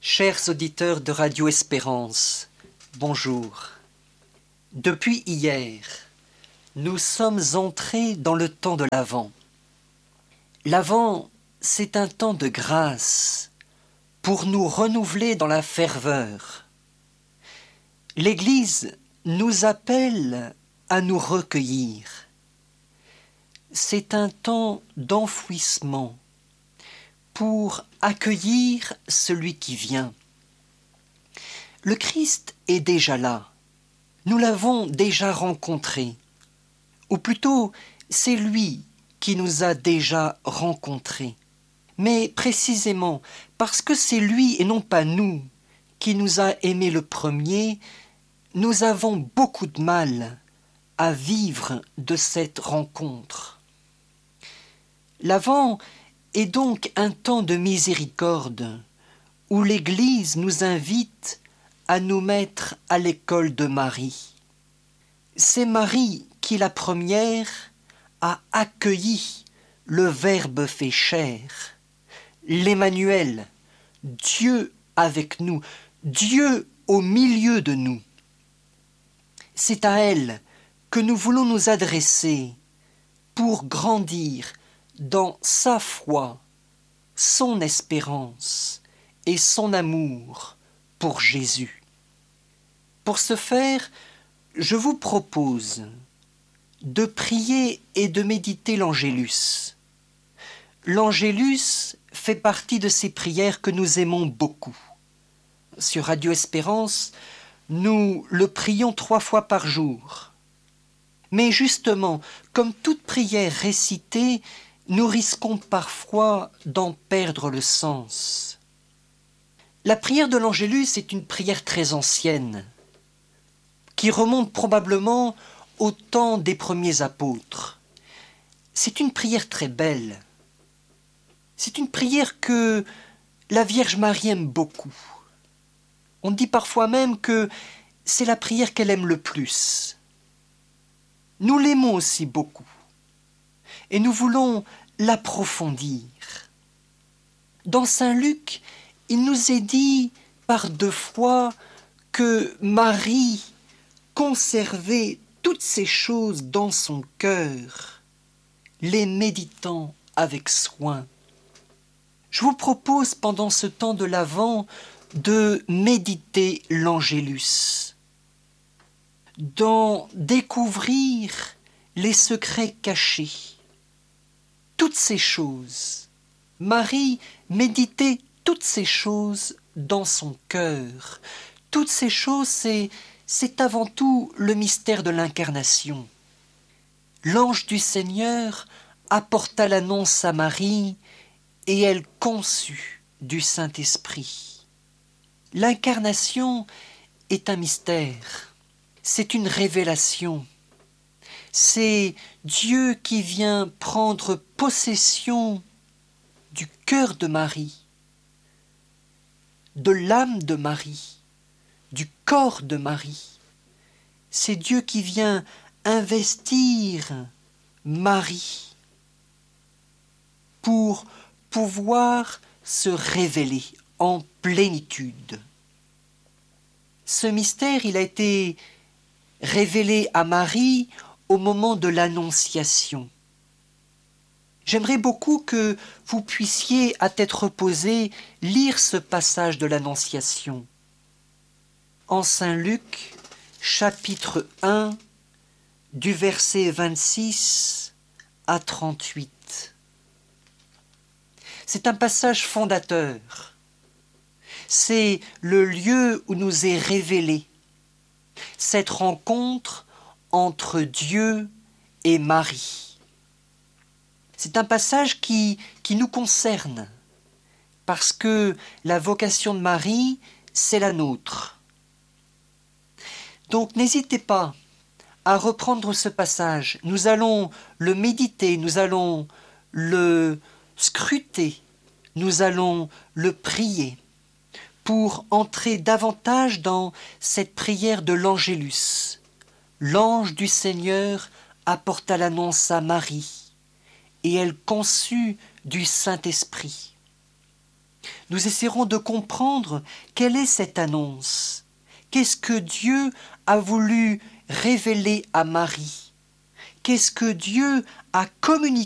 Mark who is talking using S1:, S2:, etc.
S1: Chers auditeurs de Radio Espérance, bonjour. Depuis hier, nous sommes entrés dans le temps de l'Avent. L'Avent, c'est un temps de grâce pour nous renouveler dans la ferveur. L'Église nous appelle à nous recueillir. C'est un temps d'enfouissement pour accueillir celui qui vient. Le Christ est déjà là. Nous l'avons déjà rencontré. Ou plutôt, c'est lui qui nous a déjà rencontrés. Mais précisément, parce que c'est lui et non pas nous qui nous a aimés le premier, nous avons beaucoup de mal à vivre de cette rencontre. L'Avent est donc un temps de miséricorde où l'Église nous invite à nous mettre à l'école de Marie. C'est Marie qui, la première, a accueilli le Verbe fait chair, l'Emmanuel, Dieu avec nous, Dieu au milieu de nous. C'est à elle que nous voulons nous adresser pour grandir dans sa foi, son espérance et son amour pour Jésus. Pour ce faire, je vous propose de prier et de méditer l'Angélus. L'Angélus fait partie de ces prières que nous aimons beaucoup. Sur Radio Espérance, nous le prions 3 fois par jour. Mais justement, comme toute prière récitée, nous risquons parfois d'en perdre le sens. La prière de l'Angélus est une prière très ancienne, qui remonte probablement au temps des premiers apôtres. C'est une prière très belle. C'est une prière que la Vierge Marie aime beaucoup. On dit parfois même que c'est la prière qu'elle aime le plus. Nous l'aimons aussi beaucoup. Et nous voulons l'approfondir. Dans Saint Luc, il nous est dit par 2 fois que Marie conservait toutes ces choses dans son cœur, les méditant avec soin. Je vous propose pendant ce temps de l'Avent de méditer l'Angélus, d'en découvrir les secrets cachés. Toutes ces choses, Marie méditait toutes ces choses dans son cœur. Toutes ces choses, c'est avant tout le mystère de l'incarnation. L'ange du Seigneur apporta l'annonce à Marie et elle conçut du Saint-Esprit. L'incarnation est un mystère, c'est une révélation. C'est Dieu qui vient prendre possession du cœur de Marie, de l'âme de Marie, du corps de Marie. C'est Dieu qui vient investir Marie pour pouvoir se révéler en plénitude. Ce mystère, il a été révélé à Marie au moment de l'Annonciation. J'aimerais beaucoup que vous puissiez, à tête reposée, lire ce passage de l'Annonciation. En Saint Luc, chapitre 1, du verset 26 à 38. C'est un passage fondateur. C'est le lieu où nous est révélée cette rencontre entre Dieu et Marie. C'est un passage qui nous concerne, parce que la vocation de Marie, c'est la nôtre. Donc n'hésitez pas à reprendre ce passage. Nous allons le méditer, nous allons le scruter, nous allons le prier pour entrer davantage dans cette prière de l'Angélus. L'ange du Seigneur apporta l'annonce à Marie et elle conçut du Saint-Esprit. nous essaierons de comprendre quelle est cette annonce. Qu'est-ce que Dieu a voulu révéler à Marie? Qu'est-ce que Dieu a communiqué